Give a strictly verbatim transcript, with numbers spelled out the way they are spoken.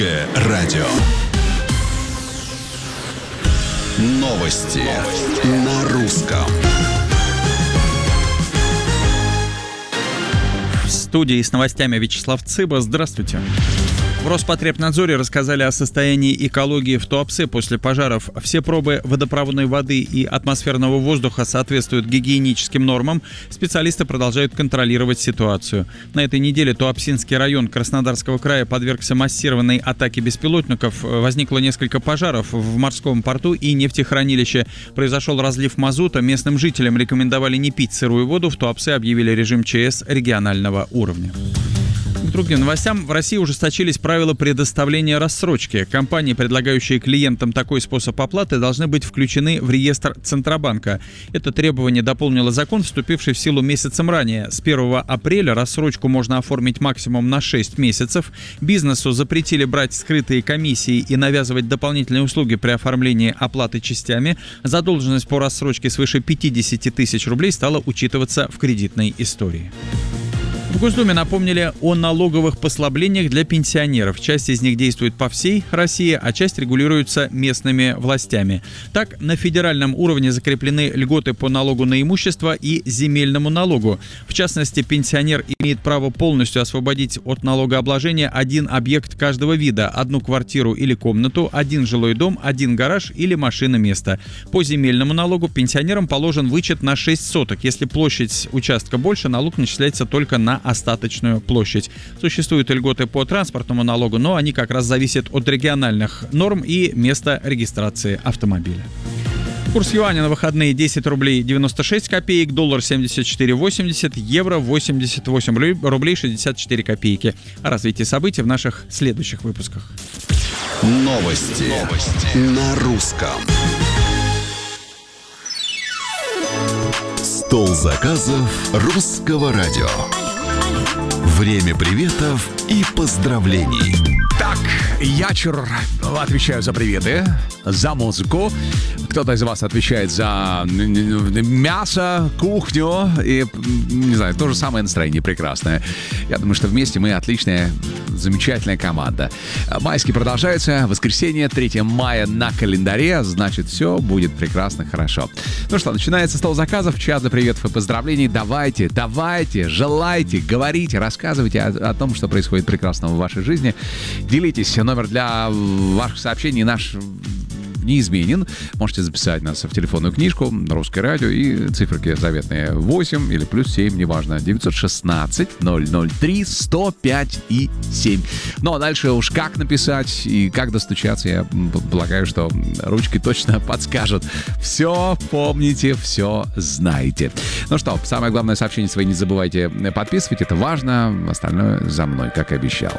Радио. Новости, Новости на русском. В студии с новостями Вячеслав Цыба. Здравствуйте. В Роспотребнадзоре рассказали о состоянии экологии в Туапсе после пожаров. Все пробы водопроводной воды и атмосферного воздуха соответствуют гигиеническим нормам. Специалисты продолжают контролировать ситуацию. На этой неделе Туапсинский район Краснодарского края подвергся массированной атаке беспилотников. Возникло несколько пожаров в морском порту и нефтехранилище. Произошел разлив мазута. Местным жителям рекомендовали не пить сырую воду. В Туапсе объявили режим ЧС регионального уровня. К другим новостям. В России ужесточились правила предоставления рассрочки. Компании, предлагающие клиентам такой способ оплаты, должны быть включены в реестр Центробанка. Это требование дополнило закон, вступивший в силу месяцем ранее. С первого апреля рассрочку можно оформить максимум на шесть месяцев. Бизнесу запретили брать скрытые комиссии и навязывать дополнительные услуги при оформлении оплаты частями. Задолженность по рассрочке свыше пятьдесят тысяч рублей стала учитываться в кредитной истории. В Госдуме напомнили о налоговых послаблениях для пенсионеров. Часть из них действует по всей России, а часть регулируется местными властями. Так, на федеральном уровне закреплены льготы по налогу на имущество и земельному налогу. В частности, пенсионер имеет право полностью освободить от налогообложения один объект каждого вида: одну квартиру или комнату, один жилой дом, один гараж или машина-место. По земельному налогу пенсионерам положен вычет на шесть соток. Если площадь участка больше, налог начисляется только на остаточную площадь. Существуют и льготы по транспортному налогу, но они как раз зависят от региональных норм и места регистрации автомобиля. Курс юаня на выходные: десять рублей девяносто шесть копеек, доллар семьдесят четыре восемьдесят, евро восемьдесят восемь рублей шестьдесят четыре копейки. О развитии событий в наших следующих выпусках. Новости, Новости. на русском. Стол заказов русского радио. Время приветов и поздравлений. Так, Ячур, отвечаю за приветы, за музыку. Кто-то из вас отвечает за мясо, кухню и, не знаю, то же самое настроение прекрасное. Я думаю, что вместе мы отличная, замечательная команда. Майский продолжается. Воскресенье, третьего мая на календаре. Значит, все будет прекрасно, хорошо. Ну что, начинается стол заказов, час за приветов и поздравлений. Давайте, давайте, желайте, говорите, рассказывайте о, о том, что происходит прекрасного в вашей жизни. Делитесь. Номер для ваших сообщений наш неизменен. Можете записать нас в телефонную книжку «Русское радио» и циферки заветные восемь или плюс семь, неважно, девятьсот шестнадцать ноль ноль три сто пять и семь. Ну а дальше уж как написать и как достучаться, я полагаю, что ручки точно подскажут. Все помните, все знаете. Ну что, самое главное, сообщение свои не забывайте подписывать, это важно. Остальное за мной, как и обещал.